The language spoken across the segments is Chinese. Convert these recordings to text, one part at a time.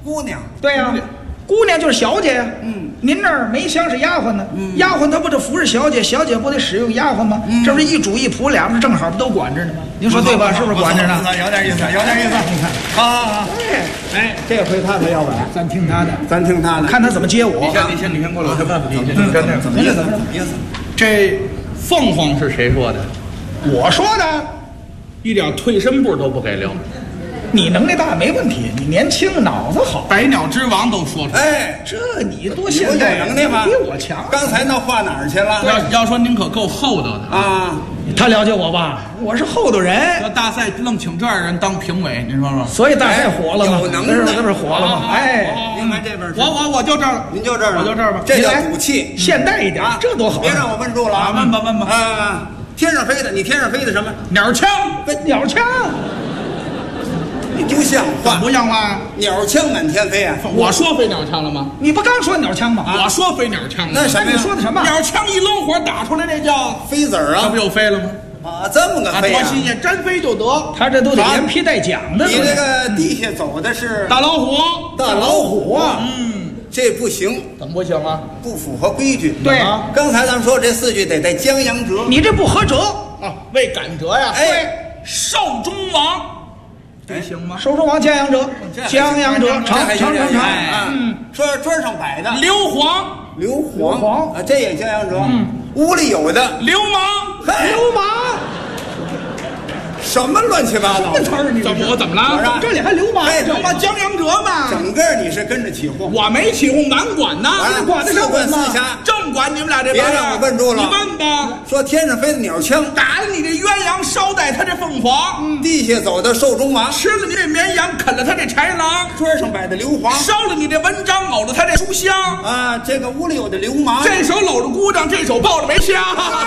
姑娘。 对呀、姑娘就是小姐呀。您那儿没厢是丫鬟呢，丫鬟她不得服侍小姐，小姐不得使用丫鬟吗？这不是一主一仆，俩人正好不都管着呢吗？您说对吧？是不是管着呢？ 有点意思，有点意思。你看，好， 哎，这回他要稳，咱听他的， 咱听他的， 看他怎么接我。 你先过来，我先问问你， 怎么意思？ 这凤凰是谁说的？ 我说的， 一点退身步都不给留。 你能耐大没问题，你年轻脑子好。 百鸟之王都说出来。 哎， 这你多你不有现代， 能耐吗？ 比我强。 刚才那话哪儿去了？ 要说您可够厚道的啊！ 他了解我吧？我是厚道人， 这大赛愣请这样人当评委，您说说。 所以大赛火了吗？ 有能耐， 那不是火了吗？哎， 您看这边， 我就这儿了， 您就这儿了， 我就这儿吧。 这叫赌气， 现代一点，这多好！ 别让我问住了啊！ 问吧。 啊，天上飞的，你天上飞的什么？ 鸟枪， 鸟枪。 你不像话！ 不像话！ 鸟枪满天飞啊！ 我说飞鸟枪了吗？ 你不刚说鸟枪吗？ 我说飞鸟枪了。 那什么？ 你说的什么？ 鸟枪一抡火打出来，这叫飞子儿啊！ 这不又飞了吗？ 啊，这么个飞多新鲜，真飞就得。 他这都得连皮带奖的。 你这个地下走的是大老虎， 大老虎啊！这不行， 怎么不行啊？ 不符合规矩。 对啊，刚才咱们说这4句得带江洋折， 你这不合辙啊！为赶折呀！ 哎， 寿终王，这行吗？ 寿终王江洋折，江洋折，长。 说桌上摆的硫磺啊，这也江洋折。屋里有的流氓， 流氓。 什么乱七八糟的词儿？你我怎么了？ 这里还流氓？ 流氓江洋折嘛？ 整个你是跟着起哄？ 我没起哄，满管呢。 管的是管四下， 正管你们俩这。 别让我问住了。 你问吧。 说天上飞的鸟枪， 打了你这鸳鸯，捎带他这凤凰； 地下走的寿终王， 吃了你这绵羊，啃了他这豺狼； 桌上摆的硫磺， 烧了你这文章，呕了他这书香。 啊，这个屋里有的流氓， 这手搂着姑娘，这手抱着梅香。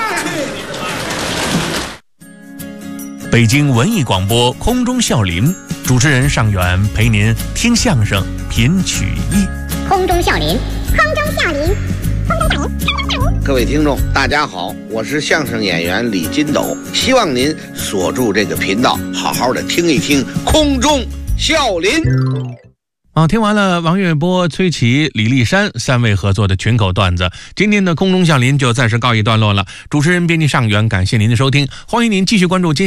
北京文艺广播空中笑林，主持人尚远陪您听相声品曲艺。 空中笑林，空中笑林，空中笑林。 各位听众大家好，我是相声演员李金斗，希望您锁住这个频道，好好的听一听空中笑林。 听完了王月波、崔琦、李丽珊3位合作的群口段子，今天的空中笑林就暂时告一段落了。主持人编辑尚远，感谢您的收听，欢迎您继续关注